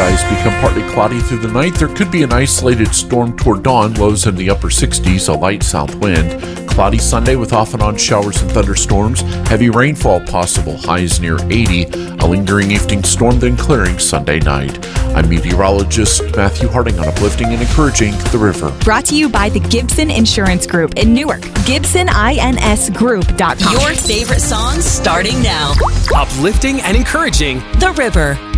Skies become partly cloudy through the night. There could be an isolated storm toward dawn, lows in the upper 60s, a light south wind. Cloudy Sunday with off and on showers and thunderstorms. Heavy rainfall possible, highs near 80. A lingering evening storm, then clearing Sunday night. I'm meteorologist Matthew Harding on Uplifting and Encouraging the River. Brought to you by the Gibson Insurance Group in Newark. GibsonINSGroup.com. Your favorite songs starting now. Uplifting and Encouraging the River.